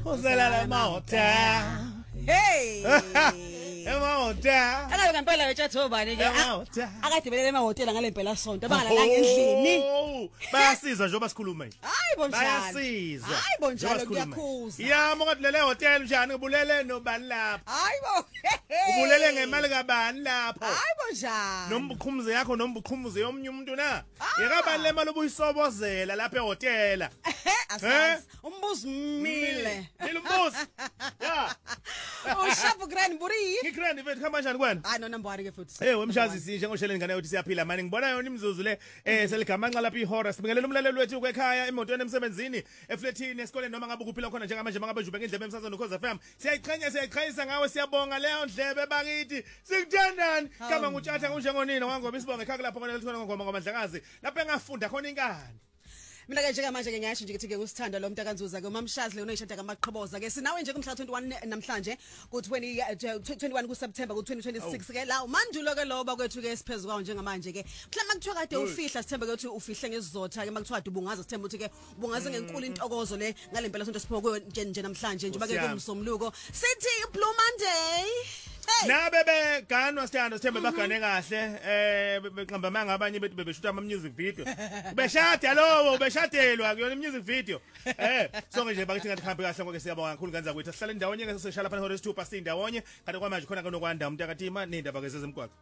Uzela mota. Hey. Emota. Akayo ngempela wethathobani ke. Akadibelele emahotela ngalempela sonto abangalalanga endlini. Bayasiza nje basikhuluma nje. Hayi bonjalo. Bayasiza. Hayi bonjalo kuyakhuza. Yami ngakulele hotel njani ubulele nobani lapha. Hayi bo. Ubulele ngemali kabani lapho. Hayi bonjalo. Nombukhumuzi yakho nombukhumuzi yomnye umuntu na. Yekabani le mali obuyisobozela lapha ehotela. Asazi. Umbuzo mile. Umbuzo. Ya. Ushapu grand buri. Ngikrani mfethu khamba kanjani kwena? Hayi nona mbari ke futhi. Wemshazisi njengoshele ngane uthi siyaphila manje ngibona yona imzuzu le seligamanqa lapha ihora sibingelela umlaleli wethu kwekhaya emotweni emsebenzini efletini esikoleni noma ngabe kuphila khona njengamanje mangabe ujube ngendlebe emsazweni ukhoza FM siyayiqhanyisa ngawe siyabonga leyo ndlebe bakithi sikuthandani kama ngutshatha kunjengonina wangoba isibonga ekhaya lapho khona lithona ngoma ngomandlakazi lapha engafunda khona inkani. Mina ke njengamanje ke ngiyasho nje ukuthi ke usithanda lo muntu akanzuza ke uMamshazi le unoyishada kamaqhoboza ke sinawe nje kumhla 21 namhlanje ku 21 kuSeptember ku 2026 ke la mandulo ke loba kwethu ke siphezulu kwawo njengamanje ke mhlawumbe kuthiwa kade ufihla sithembe ke ukuthi ufihle ngezizotha ke makuthiwa ubungaza sithembe ukuthi ke ubungaze ngenkulu intokozo le ngalempela sonto siphoko nje namhlanje njengoba ke kumsomluko sithi Blue Monday. Nabe ganwa sithando sithembe bagane kahle beqamba manga abanye bethu bebeshuta ama music video beshade lowo beshadelwa kuyona music video sonke nje bakithi ngathi khambe kahle ngoke siyabonga kakhulu kanza kwethu sihlala indawonye ke seseshala phana hore isithupha sindawonye kanti kwamanje khona konokwanda umuntu akatima nendaba ke zezemgwaqo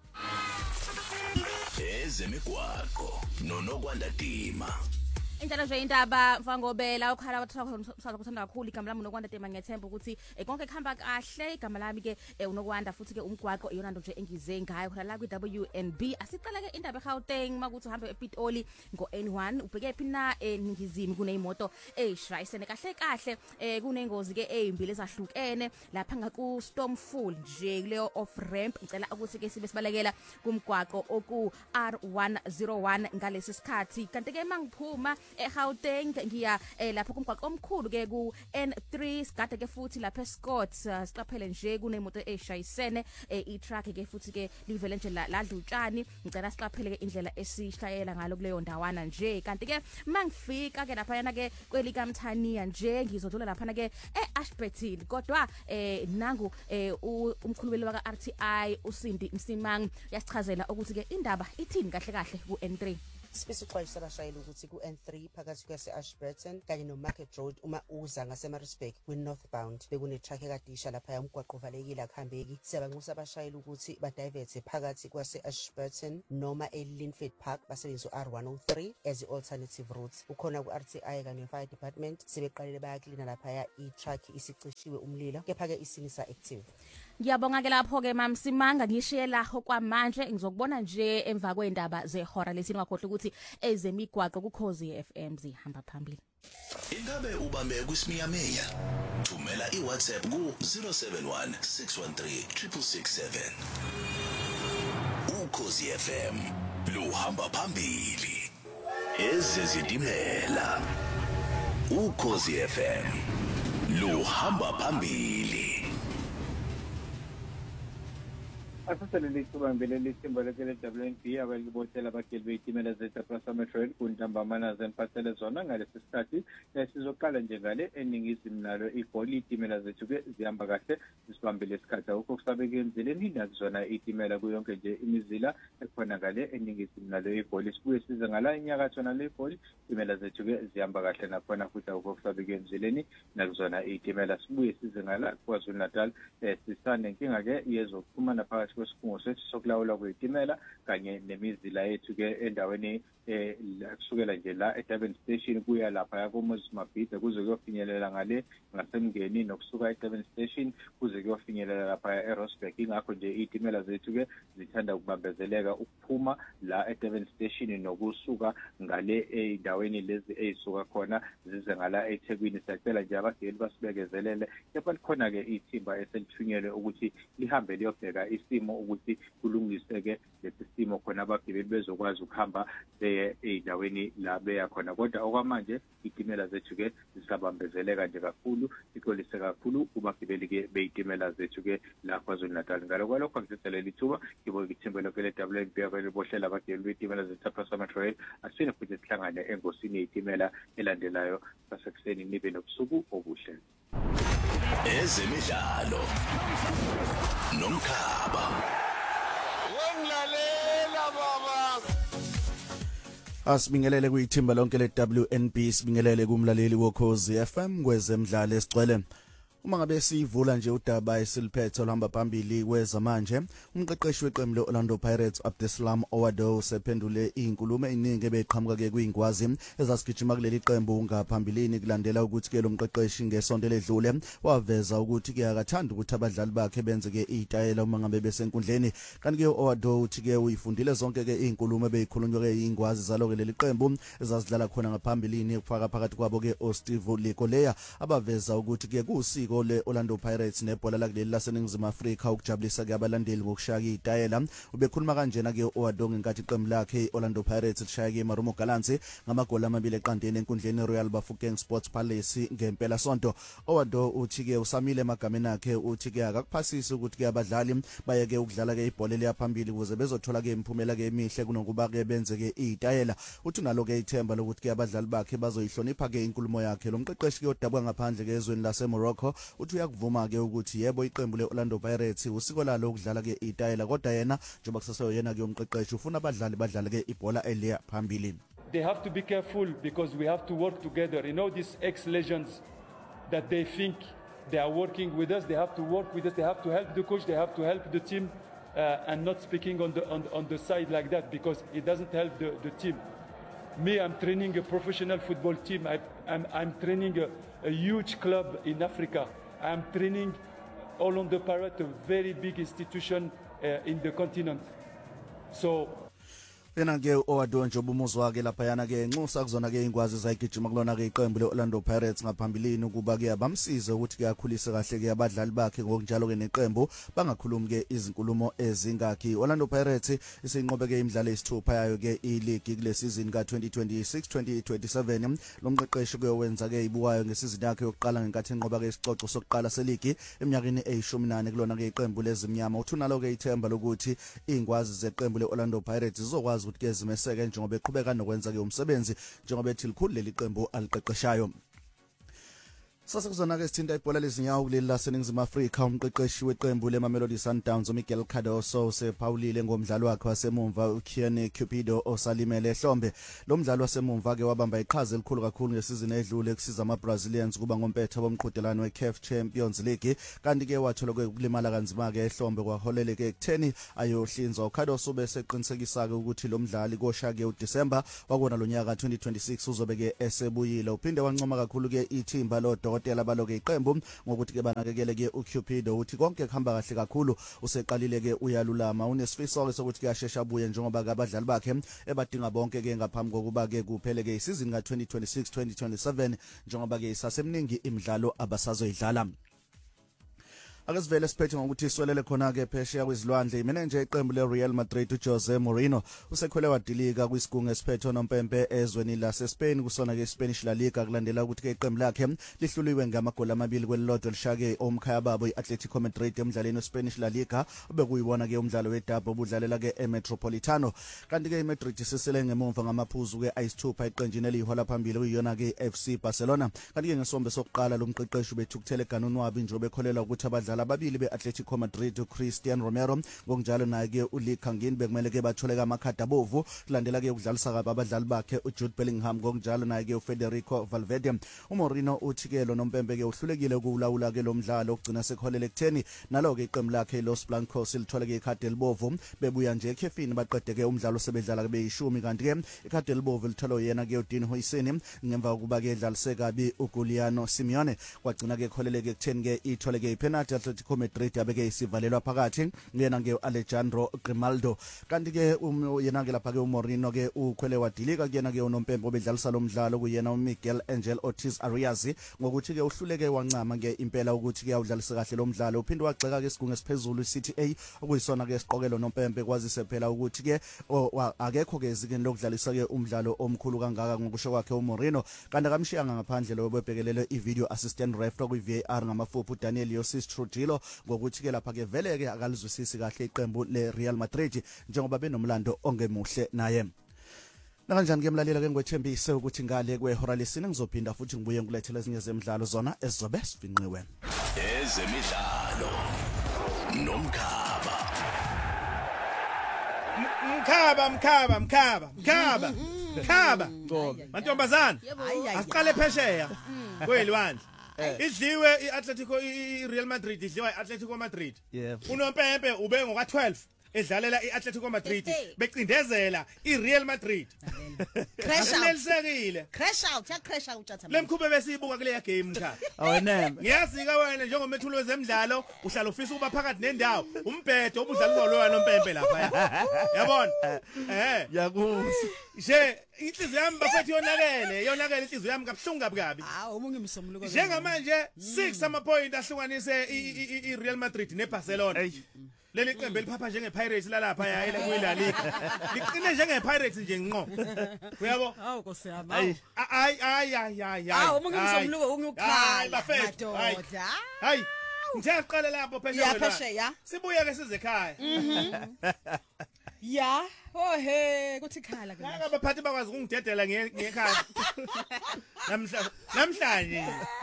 ezemigwaqo nonokwanda tima. Indaba nje indaba mfangobela ukhala bathanda kuthanda kakhulu igama lami unokwanda tema ngethemba ukuthi konke kuhamba kahle igama lami ke unokwanda futhi ke umgwaqo iyona nto nje engize ngayo khona la kwi WNB asiqala ke indaba eGauteng makuthi uhambe ePitoli ngo N1 ubheke phi na eNingizimu kuneyimoto eshayisene kahle kunengozi ke ezimbili ezahlukene lapha ngaku Stormful nje kuleyo off ramp ngicela ukuthi ke sibe sibalekela kumgwaqo oku R101 ngalesi sikhathi kanti ke mangiphuma eGauteng ngiya lapha kumgwaqo omkhulu ke ku N3 sigade ke futhi lapha eScott siqaphele nje kunemoto eshayisene i-truck ke futhi ke livele nje ladlutshani ngicela siqaphele ke indlela esishayela ngalo kuleyo ndawana nje kanti ke mangifika ke lapha yana ke kwelika Mthaniya nje ngizodlula lapha ke eAshburton kodwa nangu umkhulumeli waka RTI uSindi Msimang yasichazela ukuthi ke indaba ithini kahle ku N3. Sifisa uxwayisa abashayeli ukuthi ku N3 phakathi kwase-Ashburton kanye no-Market Road uma uza ngase-Maritzburg kwi-northbound bekune truck ekadisha lapha umgwaqo uvalekile akuhambeki siyabanxusa abashayeli ukuthi badivethe phakathi kwase-Ashburton noma e-Linford Park basebenzisa u-R103 as i-alternative route ukhona ku-RTI kanye no-Fire Department sebeqalile bayaklina lapha i-truck isicishiwe umlilo kepha-ke isini sa-active. Ngiyabonga ke lapho ke mamsimanga ngishiyela kwamanje ngizokubona nje emva kwendaba zehora lesini ngakhohle ukuthi ezemigwaqo kuKhozi FM zihamba phambili. Ingabe ubambe kwisimiyameya thumela iWhatsApp ku 071 613 667 uKhozi FM luhamba phambili ezezitimela uKhozi FM luhamba phambili. Asasalele kubambelele isimboleke le-WNB abalibotela abageli beyitimela zeTaprasa Metro kuntambamana zemphathele zona ngalesi sikhathi sizoqala nje ngale eningizimu nalo igoli itimela zethu-ke zihamba kahle zisibambele isikhathi akukho kusabeke emzileni nakuzona itimela kuyonke nje imizila ekhona ngale eningizimu nalo igoli sibuye size ngala inyakatho nalo igoli itimela zethu-ke zihamba kahle nakhona futhi akukho kusabeke emzileni nakuzona itimela sibuye size ngala KwaZulu Natal sisanenkinga-ke yezokuxhumana phakathi kwesikhungo sethu sokulawulwa kwezitimela kanye nemizila yethu-ke endaweni kusukela nje la eDurban Station kuya lapha koMoses Mabhida kuze kuyofinyelela ngale ngasemngeni nokusuka eDurban Station kuze kuyofinyelela lapha eRosberg ingakho nje izitimela zethu-ke zithanda ukubambezeleka ukuphuma la eDurban Station nokusuka ngale endaweni lezi ezisuka khona zize ngala eThekwini siyacela nje abageli basibekezelele kepha likhona-ke ithimba eselithunyelwe ukuthi lihambe liyobheka isimo ukuthi kulungiseke lesi simo khona abagibeli bezokwazi ukuhamba beye ey'ndaweni la beya khona kodwa okwamanje izitimela zethu-ke zisabambezeleka nje kakhulu ixolise kakhulu kubagibeli-ke beyitimela zethu-ke la KwaZulu Natal ngalo kwalokho ngiziselela ithuba ngiboke ithembe lokho le-WNB abalibohlela abagibeli beyitimela zeTaprasa Metro Rail asine futhi sihlangane engosini yeyitimela elandelayo sasekuseni nibe nobusuku obuhle. Ezemidlalo nomkhaba. Wengilalela baba. Asibingelele kuyithimba lonke le WNB, sibingelele kumlaleli woKhozi FM kwezemidlalo esigcwele. Uma ngabe sivula nje udaba esiliphethe olhamba phambili kwezamanje, umqeqeshi weqembu leOrlando Pirates Abdeslam Owado sephendule izinkulumo eziningi ebeqhamuka ke kuyingwazi ezasigijima kuleli qembu ngaphambilini kulandela ukuthi ke lo mqeqeshi ngesonto ledlule waveza ukuthi ke akathanda ukuthi abadlali bakhe benze ke izitayela uma ngabe besenkundleni. Kanti ke Owado uthi ke uyifundile zonke ke izinkulumo ebeyikhulunywa ke ingwazi zalo ke leli qembu ezazidlala khona ngaphambilini kufaka phakathi kwabo ke Steve Likoleya abaveza ukuthi ke kusiko le Orlando Pirates nebhola lakuleli laseNingizimu Afrika ukujabulisa ke abalandeli ngokushaya izitayela. Ubekhuluma kanjena ke Owado ngenkathi iqembu lakhe Orlando Pirates lishaya ke Marumo Gallants ngamagoli 2-0 enkundleni Royal Bafokeng Sports Palace ngempela sonto. Owado uthi ke usamile emagameni akhe, uthi ke akakuphasisi ukuthi ke abadlali bayeke ukudlala ke ibhola eliyaphambili ukuze bezothola ke imphumela ke emihle kunokuba ke benze ke izitayela. Uthi nalo ke ithemba lokuthi ke abadlali bakhe bazoyihlonipha ke inkulumo yakhe. Lo mqeqeshi ke odabwa ngaphandle ke ezweni laseMorocco uthi uyakuvuma ke ukuthi yebo iqembu leOrlando Pirates usiko lalo ukudlala ke izitayela, kodwa yena njengoba kusaseyena ke umqeqeshi ufuna abadlali badlale ke ibhola eliya phambili. They have to be careful because we have to work together. You know, these ex-legends that they think they are working with us, they have to work with us, they have to help the coach, they have to help the team, and not speaking on the side like that because it doesn't help the team. Me, I'm training a professional football team. I'm training a huge club in Africa. I'm training Orlando Pirates, a very big institution in the continent. So Yena ke Owado njoba umuzwa wakhe lapha yana ke nxusa kuzona ke ingwazi zayigijima kulona ke iqembu leOrlando Pirates ngaphambilini ukuba ke abamsize ukuthi ke akhulise kahle ke abadlali bakhe ngokunjalo ke neqembu bangakhulumi ke izinkulumo ezingakhi. Orlando Pirates isinqobe ke imidlalo esithupha yayo ke ileague kule season ka2026-2027. Lo mqeqeshi ke wenza ke ibukayo ngesizini yakhe yokuqala ngenkathi enqoba ke isicoco sokuqala seleague eminyakeni eyishumi kulona ke iqembu lezimnyama. Uthunalo ke ithemba lokuthi ingwazi zeqembu leOrlando Pirates zizokwazi ukuthi ke zimeseke njengoba eqhubeka nokwenza ke umsebenzi njengoba ethi likhulu leli qembu aliqeqeshayo. Sasekuzona ke sithinta ibhola lezinyawo kuleli laseNingizimu Afrika. Umqeqeshi weqembu leMamelodi Sundowns uMiguel Cardoso sephawulile ngomdlalo wakhe wasemumva uKian Cupido osalimele ehlombe. Lo mdlalo wasemumva ke wabamba iqhaza elikhulu kakhulu ngesizini edlule kusiza amaBrazilians kuba ngompetha bomqhudelano weCAF Champions League, kanti ke wathola ukulimala kanzima ke ehlombe kwaholele ke ekutheni ayohlinzwa. uCardoso bese qinisekisa ke ukuthi lo mdlali kosha ke uDisemba wakona lo nyaka 2026 uzobe ke esebuyile. Uphinde wancoma kakhulu ke ithimba lo odokotela baloke iqembu ngokuthi ke banakekele ke uCupido. Uthi konke kuhamba kahle kakhulu, useqalile ke uyalulama, unesifiso sokuthi ke ashesha abuye njengoba ke abadlali bakhe ebadinga bonke ke ngaphambi kokuba ke kuphele ke isizini ka2026-2027 njengoba ke isasemningi imidlalo abasazoyidlala. Akasivele siphethe ngokuthi iswelele khona ke phesheya kwezilwandle. Imanager iqembu leReal Madrid uJose Mourinho usekhwele wadilika kwisigungu esiphethe nompempe ezweni laseSpain kusona ke iSpanish La Liga kulandela ukuthi ke iqembu lakhe lihluliwe ngamagoli 2 kwelilodwa lishake omkhaya babo iAtletico Madrid emdlalweni weSpanish La Liga obekuyibona ke umdlalo wedabo obudlalela ke eMetropolitano. Kanti ke iMadrid sisele ngemuva ngamaphuzu ke ayisithupha iqenjini elihola phambili kuyona ke FC Barcelona. Kanti ke ngesombe sokuqala lo mqeqeshi bethukuthele eganuni wabi njengoba ekholela ukuthi abadlali ababili beAtletico Madrid uCristian Romero ngokunjalo naye ke uLee Kangin bekumele ke batholeka amakhadi abovu kulandela ke ukudlalisa kabi abadlali bakhe uJude Bellingham ngokunjalo naye ke uFederico Valverde. uMourinho uthi ke lo nompempe ke uhlulekile ukulawula ke lo mdlalo ogcina sekholele ekutheni nalo ke iqembu lakhe Los Blancos lithola ke ikhadi elibovu bebuya nje ekhefini baqede ke umdlalo sebedlala ke beyishumi, kanti ke ikhadi elibovu lithola yena ke uDean Huijsen ngemva kokuba ke edlalise kabi uGuglielmo Simeone kwagcina ke ekholele ke ekutheni ke ithole ke ipenalty Atletico Madrid abeke isivalelwa phakathi yena ke Alejandro Grimaldo. Kanti ke yena ke lapha ke uMourinho ke ukhwele wadilika kuyena ke unompempe obedlalisa lo mdlalo kuyena uMiguel Angel Ortiz Arias ngokuthi ke uhluleke wancama ke impela ukuthi ke awudlalise kahle lo mdlalo. Uphinde wagxeka ke isigungu esiphezulu iCTA okuyisona ke isiqokelo nompempe kwazise phela ukuthi ke akekho ke ezikeni lokudlalisa ke umdlalo omkhulu kangaka ngokusho kwakhe uMourinho, kanti akamshiyanga ngaphandle lo bebhekelele ivideo assistant referee kwiVAR ngamafuphi uDaniel José Trujillo ngokuthi ke lapha ke vele ke akalizwisisi kahle iqembu leReal Madrid njengoba benomlando ongemuhle naye. Nakanjani ke mlalela ke ngwethembise ukuthi ngale kwehora lesine ngizophinda futhi ngibuye ngilethele ezinye zemidlalo zona ezizobe sivinqiwe. Ezemidlalo nomkhaba. Mkhaba. Mantombazana. Asiqale phesheya. Kwelwandle. Idliwe iAtletico iReal Madrid idliwa iAtletico Madrid. Yebo. Unompempe ube ngoka 12 edlalela iAtletico Madrid becindezela iReal Madrid. Crash out. Asinelisekile. Crash out, ya crash out atha. Lemkhube besiyibuka kule game mkhaba. Awenembe. Ngiyazika wena njengomethulo wezemidlalo uhlala ufisa ukuba phakathi nendawo umbhedo obudlala uzolwa nompempe lapha. Yabona? Yakuzwa. Je inhliziyo yami bafethu yonakele inhliziyo yami kabhlungu kabi. Umunye umsomluko. Njengamanje 6 ama-point ahlukanise iReal Madrid neBarcelona. Leli qembu eliphapha njengePirates lalapha yayela kuyila liga. Liqine njengePirates nje ngqo. Uyabo? Hawu Nkosi yami. Ay. Umunye umsomluko ungukhala. Bafethu. Madoda. Hayi. Ngithe aqale lapho phesheya. Ya phesheya. Sibuye ke size ekhaya. Ya. He, kuthi khala ke. Ngaka abaphathi bakwazi ukungidedela ngekhaya. Namhlanje.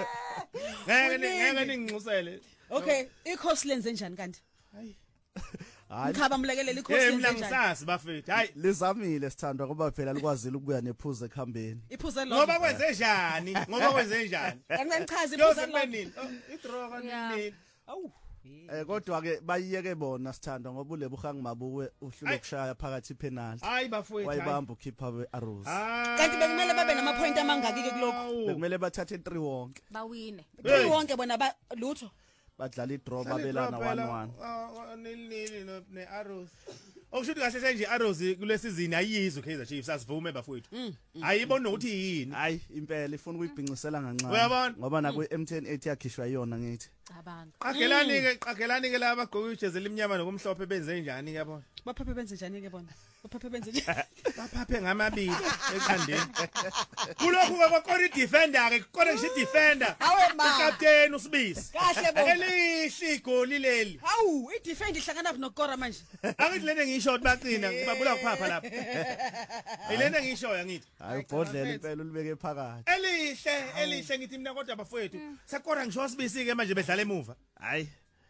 Ngeke ninginxusele. Okay, ikhosi lenze njani kanti? Hayi. Mkhaba mlekelela ikhosi lenze Mina njani? ngisazi bafethu. Hayi. Lizamile sithandwa ngoba phela likwazile ukubuya nephuze ekhambeni. Iphuze lo. Ngoba kwenze njani? Angichaza Yo iphuze lo. sebenini? Idraw kanini? Awu. Kodwa ke bayiyeke bona sithandwa ngoba uLebo Hangimabuwe uhlule kushaya phakathi penalty. Hayi bafethu. Wayibamba ukhipha weArrows. Kanti bekumele babe nama-point amangaki ke kulokho? Bekumele bathathe 3 wonke. Bawine. Kuthi wonke bona lutho. Badlala idraw babelana 1-1. Nil neArrows. Okushuthi kahle nje iArrows kule season ayizwe Kaizer Chiefs asivume bafethu. Ayibona ukuthi yini. Hayi impela ifuna ukuyibhinqisela ngancane. Uyabona? Ngoba na kwi-M10 8 yakhishwa yona ngithi. Cabanga. Qagelani ke laba bagqoka ijezi elimnyama nokumhlophe benze njani yabona? Baphaphe benze njani ke bona? Baphaphe benze njani? Baphaphe ngamabili eqandeni. Kulokhu ke kwakora idefender ke kukora nje idefender. Hawe ma. Ukapteni uSibisi. Kahle bo. Elihle igoli leli. Hawu, idefend ihlangana nokora manje. Angithi lena ngiyishot baqina ngibabula kuphapha lapha. Ilena ngiyishoya ngithi. Hayi ubhodlela impela ulibeke phakathi. Elihle ngithi mina kodwa bafowethu sakora ngisho uSibisi ke manje bedlala emuva. Hayi.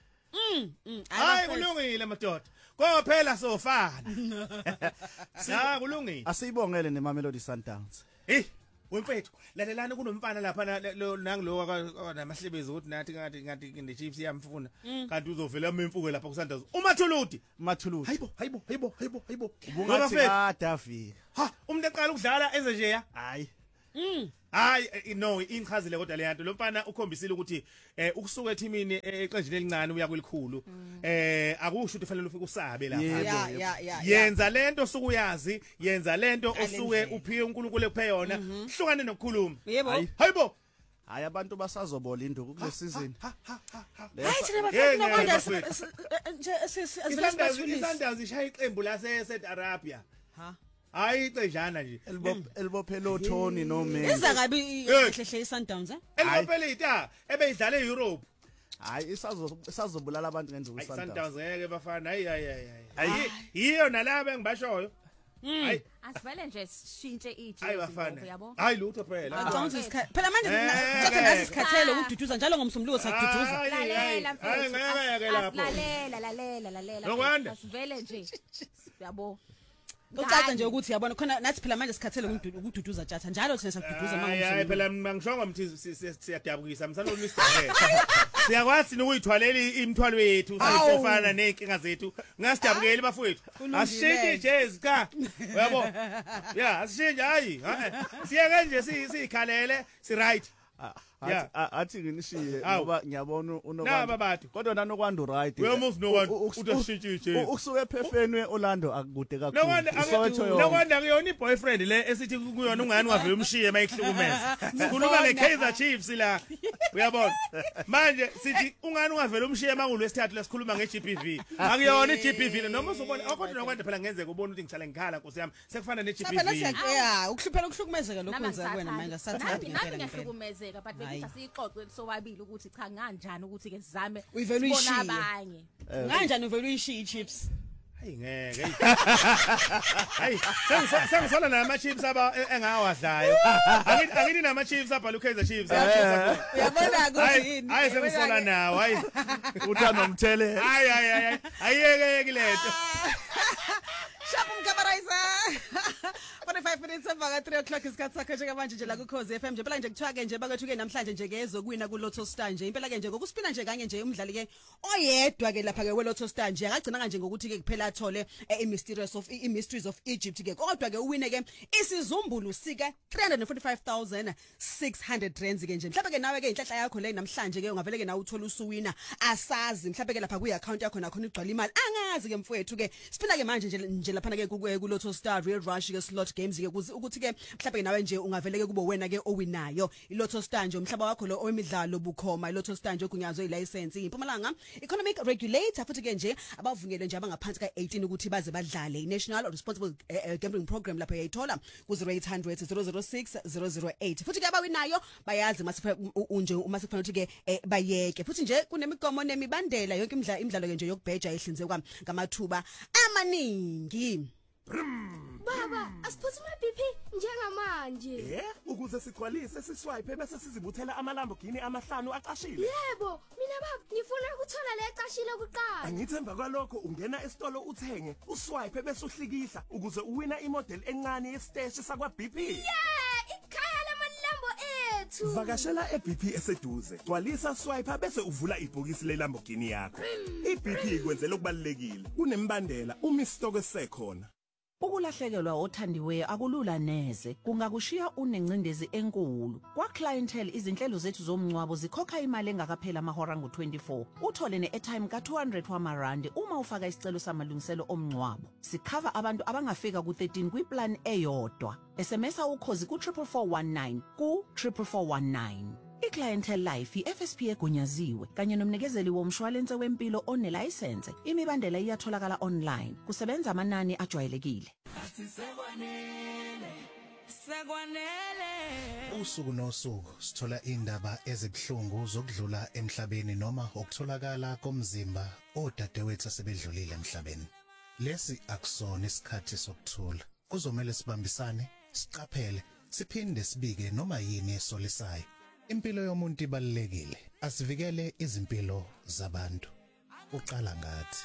Hayi kulungile madoda. Kophela sofana. Kulungile. Asiyibongele neMamelodi Sundowns. Wemfethu lalelana kunomfana lapha nangilo namahlebezi ukuthi ngathi neChiefs iyamfuna kanti uzovela memfuko lapha kuSundowns uMathuluti. Hayibo. Ubungathi kadafika. Ha umuntu eqala ukudlala eze nje ya. Hayi. Hayi no inchazile kodwa le nto lo mfana ukhombisile ukuthi ukusuka ethimini eqenjini elincane uya kwelikhulu akusho ukuthi fanele ufike usabe lapha yenza lento osukuyazi yenza lento osuke uphiwe uNkulunkulu ekuphe yona hlukane nokukhuluma hayibo hayi abantu basazobola induku kule season hayi thina bafana nokwanda nje iSundowns ishaya iqembu lase-Saudi Arabia hayi ixejana nje elibophelo Tony no Messi iza kabi ihlehle iSundowns elibophelo ita ebeyidlala eEurope hayi isazobulala abantu ngenze uSundowns ngeke bafana hayi yiyo nalabo engibashoyo hayi asivele nje sishintshe ijezi yabo hayi lutho phela phela manje ngithi nasikhathele ukududuza njalo ngomsomluko sakududuza lalela mfethu lalela asivele nje yabo ucaca nje ukuthi yabona khona nathi phela manje sikhathele ukududuza tjatha njalo thina sakududuza manje hayi phela mangishonga mthi siyadabukisa msalolu isideke siyakwazi ukuyithwalela imithwalo yethu sayifana nenkinga zethu ngasidabukeli bafowethu asishintshe ijezi cha uyabo asishintshe hayi siyeke nje sikhalele si right athi nginishiye ngoba ngiyabona naba bathu kodwa nanokwanda right uyamuzi nokwanda utashintshe ukusuka ephefeni Orlando akude kakhulu nokwanda kuyona iboyfriend le esithi kuyona ungani wavela umshiye mayihlukumeza sikhuluma ngeKaizer Chiefs la uyabona manje sithi ungani ungavela umshiye mangulo wesithathu lesikhuluma ngeGBV akuyona iGBV noma uzobona kodwa nokwanda phela ngenzeka ubona ukuthi ngisale ngikhala Nkosi yami sekufana neGBV ukuhluphela ukuhlukumezeka lokho kwenza kuwena manje sathanda impela ngiyahlukumezeka but bekuthi asixoxe sobabili ukuthi cha kanjani ukuthi ke sizame ubona abanye kanjani uvela uyishiya iChiefs Hayi ngeke. Hayi, sengisola nama chips aba engawadlayo. Angithi nama chips abhala uKaizer Chiefs. Uyabona ukuthi yini? Hayi sengisola nawo, hayi. Uthando mthele. Hayi. Ayeke lento. Shap umkabarayisa. 45 minutes emva ka 3 o'clock isikhathi sakhe njengamanje nje la ku Khosi FM nje phela nje kuthiwa ke nje bakwethu ke namhlanje nje ke ezokuwina ku Lotto Star nje impela ke nje ngokuspina nje kanye nje umdlali ke oyedwa ke lapha ke we Lotto Star nje akagcina kanje ngokuthi ke kuphela athole i-Mysteries of Egypt ke kodwa ke uwine ke isizumbulu sika 345,600 rands ke nje mhlawumbe ke nawe ke inhlahla yakho le namhlanje ke ungavele ke nawe uthola usuwina asazi mhlawumbe ke lapha ku account yakho nakhona igcwala imali angazi ke mfowethu ke spina ke manje nje lapha ke ku Lotto Star Real Rush ke slot games ke ukuthi ke mhlawumbe nawe nje ungavele ke kube wena ke owinayo iLotto Star nje umhlaba wakho lo owemidlalo bukhoma iLotto Star nje ogunyazwe ilicense iMpumalanga Economic Regulator futhi ke nje abavunyelwe nje abangaphansi ka 18 ukuthi baze badlale iNational Responsible Gambling Program lapha yayithola ku 0800 006 008 futhi ke abawinayo bayazi masifa unje uma sifana ukuthi ke bayeke futhi nje kunemigomo nemibandela yonke imidlalo ke nje yokubheja ehlinzekwa ngamathuba amaningi. Baba, asiphuthume BP njengamanje. Ukuze sigcwalise siswipe bese sizibuthela amaLamborghini amahlanu aqashile. Yebo, mina baba ngifuna ukuthola le ecashile kuqala. Angithemba kwalokho ungena esitolo uthenge, uswipe bese uhlikihla ukuze uwina imodel encane yesteshi sakwa BP. Ikhaya lamaLambo ethu. Vakashela eBP eseduze. Gcwalisa swipe bese uvula ibhokisi leLamborghini yakho. iBP kwenzela okubalekile. Kunembandela uma isitoko sekhona. Ukulahlekelwa othandiweyo akulula neze kungakushiya unencindezi enkulu kwa clientele izinhlelo zethu zomncwabo zikhokha imali engakaphela amahora ngo24 uthole neairtime ka200 wamarandi uma ufaka isicelo samalungiselo omncwabo sikhava abantu abangafika ku13 kwiplan eyodwa SMS ukhozi ku 44419 ku 44419 iClientele Life iFSP egunyaziwe kanye nomnikezeli womshwalense wempilo onelicense imibandela iyatholakala online kusebenza amanani ajwayelekile usuku nosuku sithola indaba ezibhlungu zokudlula emhlabeni noma ukutholakala komzimba odadewethu asebedlulile emhlabeni lesi akusona isikhathi sokuthula kuzomela sibambisane siqaphele siphinde sibike noma yini esolisayo impilo yomuntu ibalekile asivikele izimpilo zabantu uqala ngathi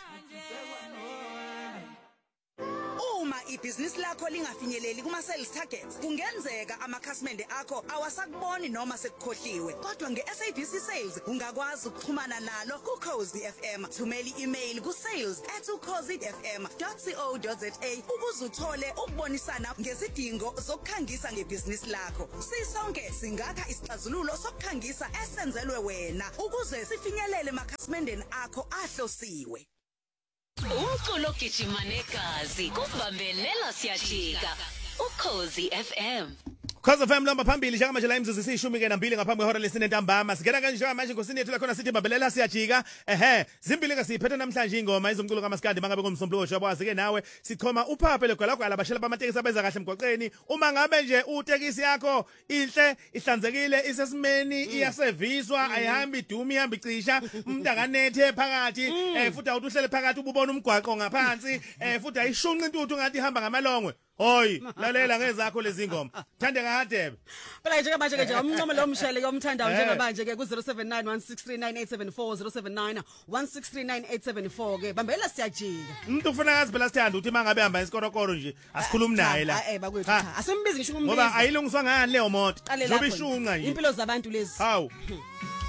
uma ibhizinisi lakho lingafinyeleli kuma sales targets kungenzeka amakhasimende akho awasakuboni noma sekukhohliwe kodwa ngeSABC Sales ungakwazi ukuxhumana nalo ku Khosi FM thumela i-email ku sales@ukhosifm.co.za ukuze uthole ukubonisana ngezidingo zokukhangisa ngebhizinisi lakho sisonke singakha isixazululo sokukhangisa esenzelwe wena ukuze sifinyelele emakhasimendeni akho ahlosiwe Umculo gijima negazi kubambelela siyajika uKhosi FM Khosi FM lomba phambili njengamanje la imzuzu siyishumi ke nambili ngaphambi kwehora lesine ntambama sigena kanje manje ngosini yethu la khona sithi babelela siyajika zimbili ke siyiphethe namhlanje ingoma izomculo kaMaskandi mangabe ngomsombuluko shwabazi ke nawe sichoma uphaphe legwalagwala abashela bamatekisi abenza kahle emgwaqeni uma ngabe nje utekisi yakho inhle ihlanzekile isesimeni iyaserviswa ayihambi idumi ihamba icisha umuntu akanethe phakathi futhi awutuhlele phakathi ububona umgwaqo ngaphansi futhi ayishunqa intuthu ngathi ihamba ngamalongwe Hoyi lalela ngezakho lezi ngoma thande kahadebe phela nje manje ke umncome lo mshele komthandayo njengamanje ke ku 0791639874 079 ke bambela siyajika umuntu ufuna kazi phela sithanda ukuthi mangabe hamba isikorokoro nje asikhulumi naye la bakwethu cha asimbizi ngisho umbizi ngoba ayilungiswa ngani leyo moto ngoba ishunqa nje impilo zabantu lezi hawu